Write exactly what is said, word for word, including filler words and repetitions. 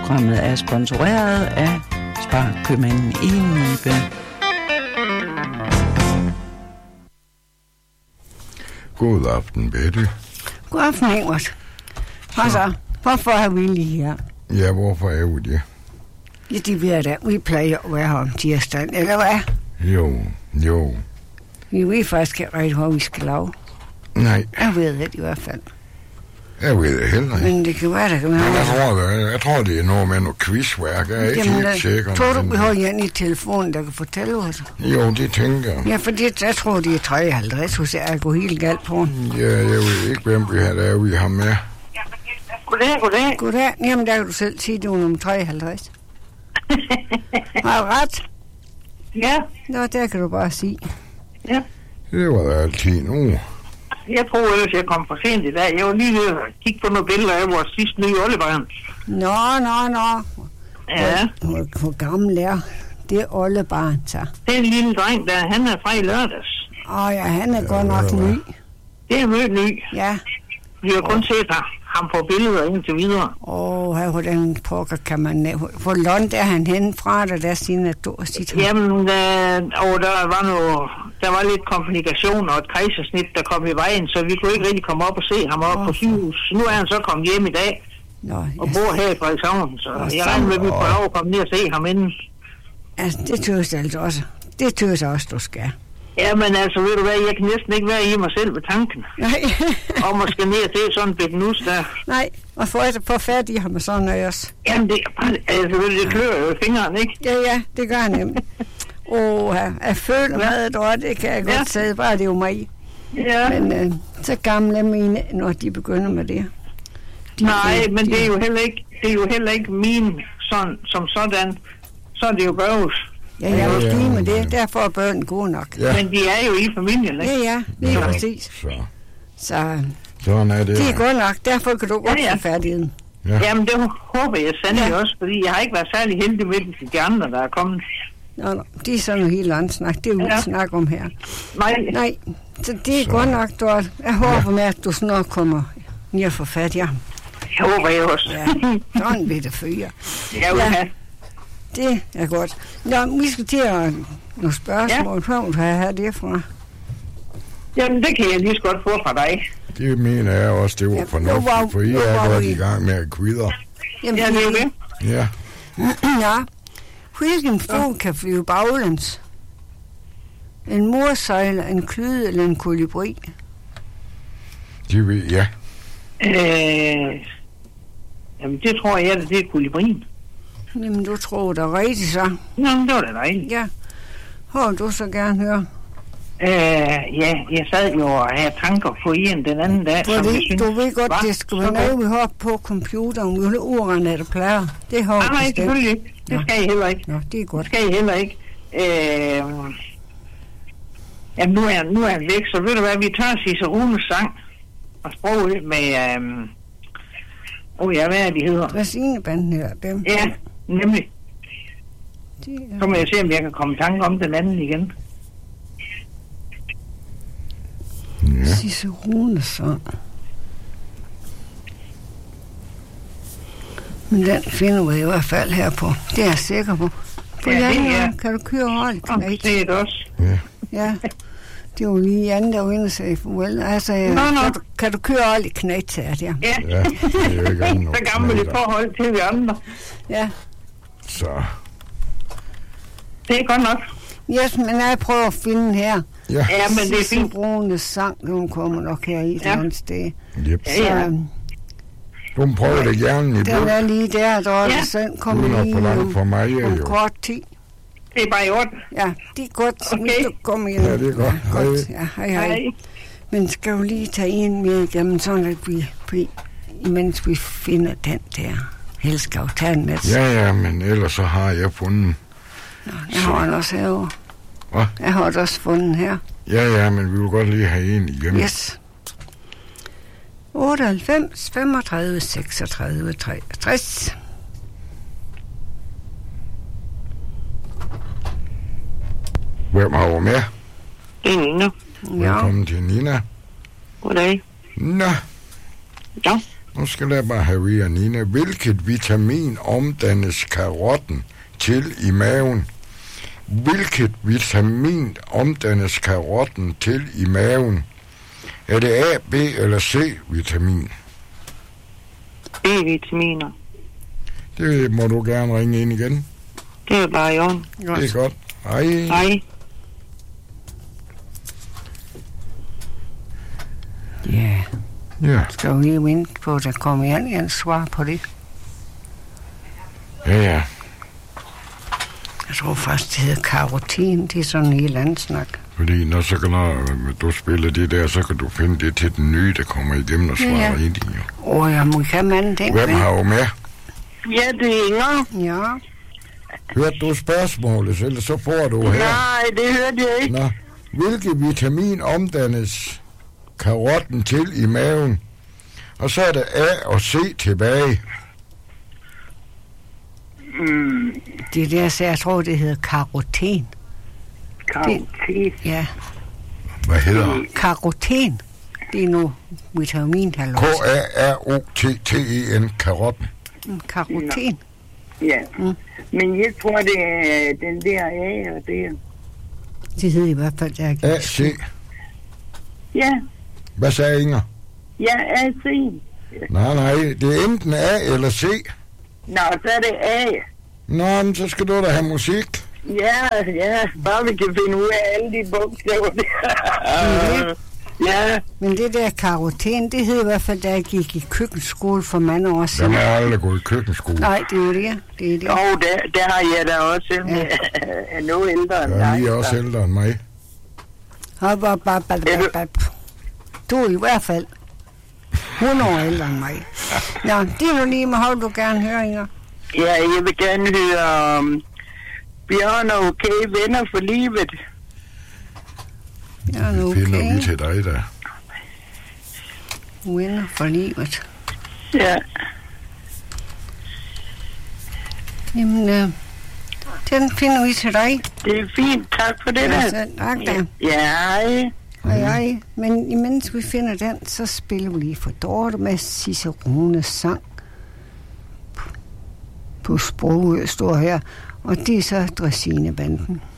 Programmet er sponsoreret af Sparkøbmanden i Nibe. God aften, Betty. God aften, Ingrid. Hvad så? Hvorfor er vi lige her? Ja, hvorfor er vi det? Ja, de ved da. Vi plejer at være her om tirsdagen, eller hvad? Jo, jo. Vi ved faktisk ikke rigtig, hvad vi skal lave. Nej. Jeg ved det i hvert fald. Jeg ved det heller ikke. Men det kan være, der kan være. Men jeg tror, det, jeg tror, det er noget med noget quizværk. Jeg er ikke Jamen, helt sikker. Tror du, vi har en i telefonen, der kan fortælle os? Jo, det tænker jeg. Ja, for det, jeg tror, det er treoghalvtreds, hvis jeg går helt galt på. Ja, jeg ved ikke, hvem vi har, der vi har med. Goddag, goddag. Goddag. Jamen, der kan du selv sige, det er nummer treoghalvtreds. Har du ret? Ja. Nå, der kan du bare sige. Ja. Det var da altid nu. Jeg tror ellers, jeg kom for sent i dag. Jeg var lige ved at kigge på nogle billeder af vores sidste nye oldebarn. Nå, nå, nå. Ja. Hvor, hvor gammel er det oldebarn, så? Det er en lille dreng, der han er fra i lørdags. Åh ja, han er ja, godt nok ny. Det er mødt ny. Ja. Vi har kun set ham på billeder indtil videre. Åh, oh, hvordan pokker kan man... Hvor Lund er han henne fra, der der siden at du sit. Jamen, der, og der var noget... Der var lidt komplikationer og et kejsersnit, der kom i vejen, så vi kunne ikke rigtig komme op og se ham op oh. på sygehus. Nu er han så kommet hjem i dag Nå, og yes. bor her i Frederikshavn, så oh, jeg regner med, at vi får lov at komme ned og se ham inden. Altså, det tøs jeg altså også. Det tøs jeg også, du skal. Jamen altså, ved du hvad, jeg kan næsten ikke være i mig selv ved tanken. Nej. Om at skal ned og se sådan en bednus der. Nej, og få et få fat i ham og sådan noget også. Jamen, det, altså, det klør jo i fingeren, ikke? Ja, ja, det gør han nemlig. Åh, jeg føler meget dårligt, det kan jeg ja. godt sige, bare det er jo mig. Ja. Men øh, så gamle er mine, når de begynder med det. De, Nej, de, men de, det er jo heller ikke, det er jo heller ikke mine sådan, som sådan. Så er det jo børges. Ja, jeg er jo med det, derfor er børn gode nok. Ja. Men de er jo i familien, ikke? Ja, ja, lige ja. præcis. Så. Så sådan er det. Det er godt nok, derfor kan du godt ja, ja. få færdigheden. Ja. Jamen, det håber jeg sandelig ja. også, fordi jeg har ikke været særlig heldig med de andre, der er kommet. Nå, nå, det er sådan noget helt andet snak. Det er jo ja. snak om her. Nej. Nej, så det er så. godt nok, Dorte. Jeg håber ja. med, at du snart kommer ned og får fat i ham. Jeg håber jeg også. Ja, sådan vil det fyre. Jeg vil ja. have. Det er godt. Nå, vi skal til at nogle spørgsmål. Ja. Hvor du har her det fra? Jamen, det kan jeg lige så godt få fra dig. Det mener jeg også, det var ja, fornuftigt, for I er godt i gang med at quidre. Jamen, ja, det er det. Ja. Ja. Hvilken fugl kan flyve baglæns? En morsejler, en klyde eller en kolibri? Det ved jeg. Øh, jamen, det tror jeg, det er kolibrien. Jamen, du tror da rigtigt, så. Nå, det var da dejligt. Ja. Hvor vil du så gerne høre? Øh, ja, jeg sad jo og havde tanker på en den anden dag. Som det, synes, du ved godt, det skal være noget, vi har på computeren. Vi har uren af det plejer. Det har nej, nej, selvfølgelig ikke. Det skal I heller ikke. Nå, det er godt. Det skal I heller ikke. Øh, jamen, nu er, nu er han væk, så ved du hvad, vi tager Cicerones sang og sproget med... Øh, åh oh ja, hvad er de hedder? Vasinebanden her, dem. Ja, nemlig. Så må jeg se, om jeg kan komme i tanke om den anden igen. Ja. Cicerones sang. Men den finder vi i hvert fald her på. Det er jeg sikker på. På ja, Jan, ja. Kan du køre hold knæt? Det er det også. Ja. Ja. Det var lige Jan, der var inde og sagde farvel. Altså, nå, nå. Kan, du, kan du køre hold i knæt, sagde jeg. Ja. Ja, det er jo ikke andet. Så gammel i forhold til vi andre. Ja. Så. Det er godt nok. Yes, men jeg prøver at finde den her. Ja, ja men det er fint. Cicerones sang, hun kommer nok her i et ja. andet sted. Yep. Så, ja, ja. Du prøver det gerne i den er lige der, der ja. Den kommer lige om, for mig, om kort tid. Det er bare i orden. Ja, det er godt. Okay. Du kommer ind. Ja, det er godt. Ja, godt. Ja, hej, hej. hej. Men skal jo lige tage en med igennem, sådan at vi, vi, imens vi finder den der. Helst skal jo tage den med. Ja, ja, men ellers så har jeg fundet. Nå, jeg så. har den også herovre. Hvad? Jeg har den også fundet her. Ja, ja, men vi vil godt lige have en igen. Yes. otteoghalvfems, femogtredive, seksogtredive, treogtres. Hvem har du med? Det er Nina. Velkommen ja. til Nina. Goddag. Nå. Ja. Nu skal jeg bare have Ria Nina. Hvilket vitamin omdannes karotten til i maven? Hvilket vitamin omdannes karotten til i maven? Er det A, B eller C-vitamin? B-vitaminer. Det må du gerne ringe ind igen. Det er bare i orden. Det er godt. Hej. Hej. Ja. Ja. Skal vi lige vente på, at der kommer igen en svar på det? Ja, ja. Jeg tror faktisk, det hedder karotin. Det er sådan en helt anden snak. Fordi når, så kan, når du spiller det der, så kan du finde det til den nye, der kommer igennem og svarer ja. ind i. Åh, oh, jeg må ikke have manden den. Hvem har jo med? Ja, det er Inger. Ja. Hørte du spørgsmålet, eller så får du her? Nej, det hørte jeg ikke. Nå, hvilket vitamin omdannes karotten til i maven? Og så er det A og C tilbage. Mm. Det der, så jeg tror, det hedder karoten. Karoten? Ja. Hvad hedder det? Karoten. Det er nu vitamin, der K A R O T T E N, karotten. Mm, karoten. Ja, mm. Men jeg tror, det er den der A og det. Det hedder i hvert fald, der A, C. Ja. Hvad sagde Inger? Ja, A, C. Nej, nej, det er enten A eller C. Nå, så er det A. Nå, men så skal du da have musik. Ja, ja, bare vi kan finde ud af alle de bogstaver der. Ja. Men det der karoten, det hed i hvert fald, da jeg gik i køkkenskole for mange år siden. Jeg har aldrig gået i køkkenskole. Nej, det er jo det. det, er det. Jo, der, der har jeg da også selv med ja. noget ældre end dig. Ja, I er også ældre end mig. Hop, hop, hop, hop, hop, hop. Du er i hvert fald hundrede år ældre end mig. Nå, det er jo lige med hold, du gerne hører, Inger. Ja, jeg vil gerne høre um, Bjørn og okay, venner for livet. Bjørn og okay. Det finder vi til dig, der. Venner for livet. Ja. Jamen, øh, den finder vi til dig. Det er fint, tak for det ja, der. Så, tak da. Ja, hej. Hej, hej. Men imens vi finder den, så spiller vi lige for Dorte med Cicerones sang på Sprogø står her, og det er så Dræsinebanden.